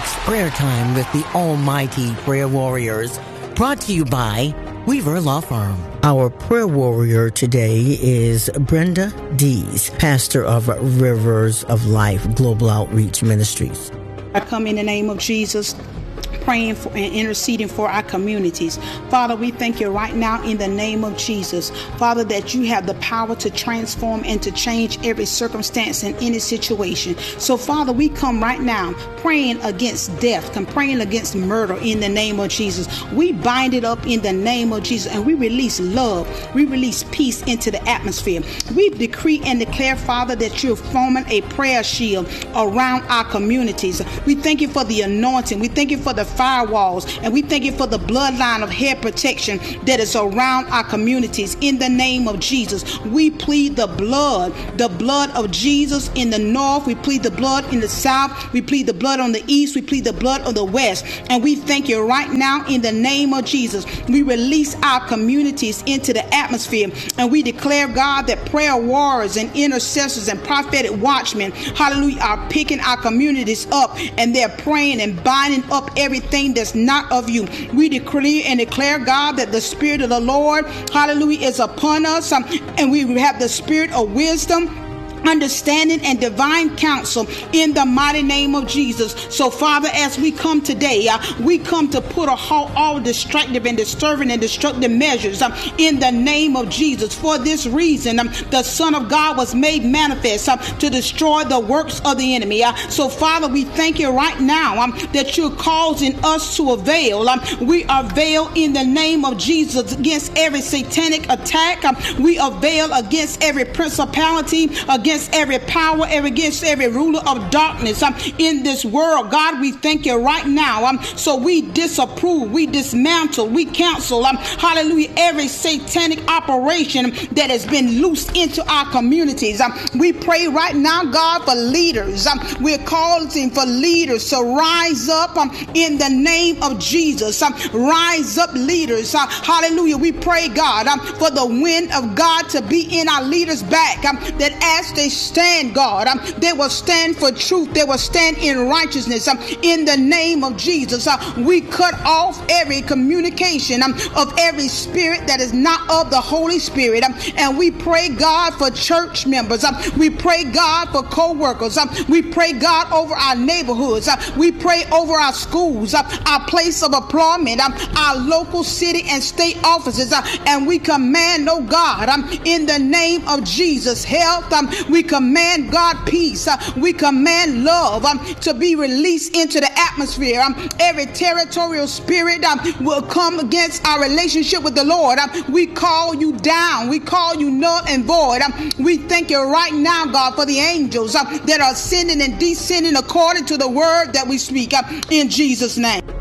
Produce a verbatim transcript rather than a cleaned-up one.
It's prayer time with the Almighty Prayer Warriors, brought to you by Weaver Law Firm. Our prayer warrior today is Brenda Dees, pastor of Rivers of Life Global Outreach Ministries. I come in the name of Jesus, praying for and interceding for our communities. Father, we thank you right now in the name of Jesus, Father, that you have the power to transform and to change every circumstance in any situation. So, Father, we come right now praying against death, come praying against murder in the name of Jesus. We bind it up in the name of Jesus, and we release love. We release peace into the atmosphere. We decree and declare, Father, that you're forming a prayer shield around our communities. We thank you for the anointing. We thank you for the firewalls, and we thank you for the bloodline of head protection that is around our communities in the name of Jesus. We plead the blood, the blood of Jesus in the north. We plead the blood in the south. We plead the blood on the east. We plead the blood on the west. And we thank you right now in the name of Jesus. We release our communities into the atmosphere, and we declare, God, that prayer warriors and intercessors and prophetic watchmen, hallelujah, are picking our communities up, and they're praying and binding up everything that's not of you. We decree and declare, God, that the Spirit of the Lord, hallelujah, is upon us, um, and we have the spirit of wisdom, understanding, and divine counsel in the mighty name of Jesus. So, Father, as we come today, uh, we come to put a halt all distractive and disturbing and destructive measures um, in the name of Jesus. For this reason, um, the Son of God was made manifest um, to destroy the works of the enemy. Uh, so, Father, we thank you right now um, that you're causing us to avail. Um, we avail in the name of Jesus against every satanic attack. Um, we avail against every principality, against against every power, against every ruler of darkness um, in this world. God, we thank you right now. Um, so we disapprove, we dismantle, we cancel, um, hallelujah, every satanic operation that has been loosed into our communities. Um, we pray right now, God, for leaders. Um, we're calling for leaders to rise up um, in the name of Jesus. Um, rise up, leaders. Uh, hallelujah. We pray, God, um, for the wind of God to be in our leaders' back, um, that as they stand, God, um, they will stand for truth. They will stand in righteousness um, in the name of Jesus. Uh, we cut off every communication um, of every spirit that is not of the Holy Spirit. Um, and we pray, God, for church members. Um, we pray, God, for co-workers. Um, we pray, God, over our neighborhoods. Uh, we pray over our schools, uh, our place of employment, um, our local city and state offices. Uh, and we command, oh God, um, in the name of Jesus, health. Um, we command, God, peace. Uh, we command love um, to be released into the atmosphere. Um, every territorial spirit um, will come against our relationship with the Lord. Um, we call you down. We call you null and void. Um, we thank you right now, God, for the angels um, that are ascending and descending according to the word that we speak um, in Jesus' name.